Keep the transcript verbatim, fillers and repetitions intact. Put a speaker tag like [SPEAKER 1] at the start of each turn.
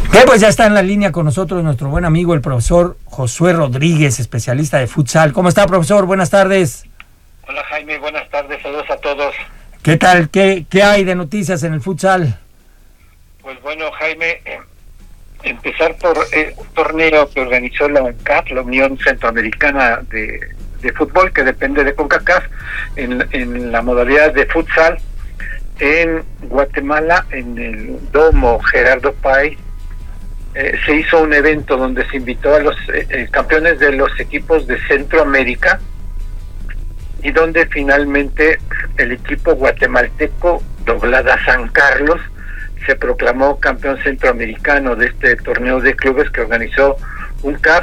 [SPEAKER 1] Bien, pues ya está en la línea con nosotros nuestro buen amigo, el profesor Josué Rodríguez, especialista de futsal. ¿Cómo está, profesor? Buenas tardes.
[SPEAKER 2] Hola, Jaime, buenas tardes, saludos a todos.
[SPEAKER 1] ¿Qué tal? ¿Qué, qué hay de noticias en el futsal?
[SPEAKER 2] Pues bueno, Jaime, eh, empezar por eh, un torneo que organizó la UNCAF, la Unión Centroamericana de, de Fútbol, que depende de CONCACAF, en, en la modalidad de futsal, en Guatemala, en el Domo Gerardo Páez. Eh, se hizo un evento donde se invitó a los eh, campeones de los equipos de Centroamérica y donde finalmente el equipo guatemalteco Doblada San Carlos se proclamó campeón centroamericano de este torneo de clubes que organizó UNCAF.